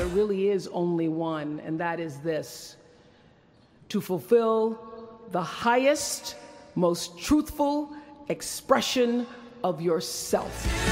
really is only one, and that is this: to fulfill the highest, most truthful expression of yourself.